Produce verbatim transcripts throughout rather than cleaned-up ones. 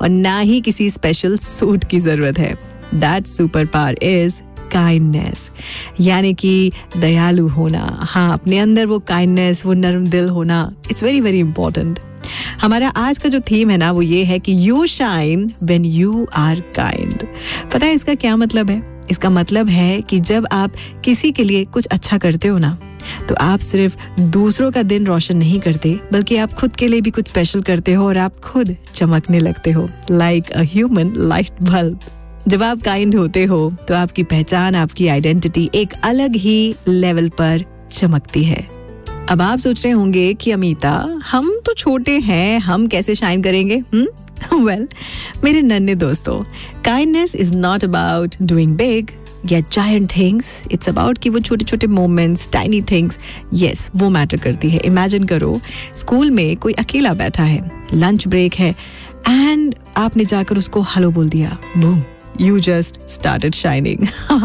और ना ही किसी स्पेशल सूट की जरूरत है. That super power is kindness, यानी कि दयालु होना. हाँ, अपने अंदर वो काइंडनेस, वो नर्म दिल होना, इट्स वेरी वेरी इंपॉर्टेंट. हमारा आज का जो थीम है ना वो ये है कि you shine when you are kind. पता है इसका क्या मतलब है? इसका मतलब है कि जब आप किसी के लिए कुछ अच्छा करते हो ना, तो आप सिर्फ दूसरों का दिन रोशन नहीं करते, बल्कि आप खुद के लिए भी कुछ स्पेशल करते हो और आप खुद चमकने लगते हो, like a human light bulb. जब आप काइंड होते हो तो आपकी पहचान, आपकी आइडेंटिटी एक अलग ही लेवल पर चमकती है. अब आप सोच रहे होंगे कि अमीता, हम तो छोटे हैं, हम कैसे शाइन करेंगे? हम्म वेल, मेरे नन्हे दोस्तों, kindness is not about doing big या जायंट थिंग्स. इट्स अबाउट कि वो छोटे छोटे मोमेंट्स, टाइनी थिंग्स, यस, वो मैटर करती है. इमेजिन करो, स्कूल में कोई अकेला बैठा है, लंच ब्रेक है, एंड आपने जाकर उसको हेलो बोल दिया. Boom, You just started shining.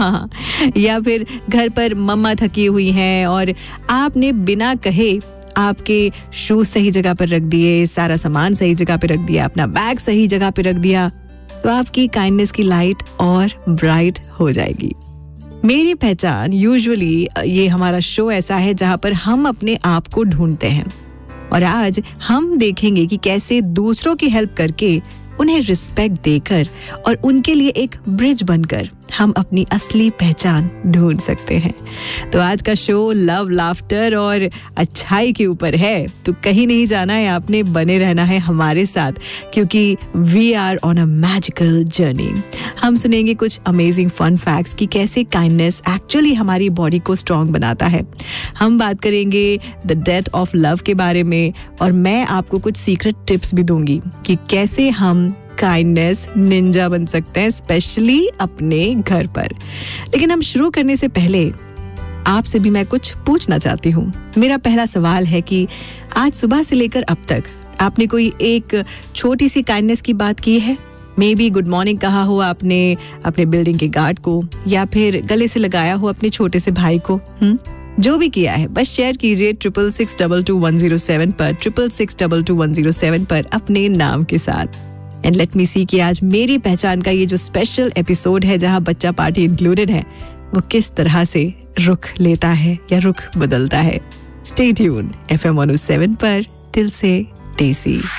या फिर घर पर मम्मा थकी हुई हैं और आपने बिना कहे आपके शूज सही जगह पर रख दिए, सारा सामान सही जगह पे रख दिया, अपना बैग सही जगह पे रख दिया, तो आपकी काइंडनेस की लाइट और ब्राइट हो जाएगी. मेरी पहचान यूजुअली, ये हमारा शो ऐसा है जहां पर हम अपने आप को ढूंढते हैं. और आज हम देखेंगे कि कैसे दूसरों की हेल्प करके, उन्हें रिस्पेक्ट देकर और उनके लिए एक ब्रिज बनकर हम अपनी असली पहचान ढूंढ सकते हैं. तो आज का शो लव, लाफ्टर और अच्छाई के ऊपर है, तो कहीं नहीं जाना है, आपने बने रहना है हमारे साथ, क्योंकि we are on a magical journey. हम सुनेंगे कुछ अमेजिंग फन फैक्ट्स कि कैसे काइंडनेस एक्चुअली हमारी बॉडी को स्ट्रॉन्ग बनाता है. हम बात करेंगे द डेथ ऑफ लव के बारे में, और मैं आपको कुछ सीक्रेट टिप्स भी दूंगी कि कैसे हम काइंडनेस निंजा बन सकते हैं, स्पेशली अपने घर पर. लेकिन हम शुरू करने से पहले आपसे भी मैं कुछ पूछना चाहती हूँ. मेरा पहला सवाल है कि आज सुबह से लेकर अब तक आपने कोई एक छोटी सी काइंडनेस की बात की है? मे बी गुड मॉर्निंग कहा हो आपने अपने बिल्डिंग के गार्ड को, या फिर गले से लगाया हो अपने छोटे से भाई को. हम्म जो भी किया है बस शेयर कीजिए triple six double two one zero seven पर, triple six double two one zero seven पर अपने नाम के साथ. एंड लेट मी सी कि आज मेरी पहचान का ये जो स्पेशल एपिसोड है जहां बच्चा पार्टी इंक्लूडेड है, वो किस तरह से रुख लेता है या रुख बदलता है. Stay tune F M one O seven पर, दिल से देसी.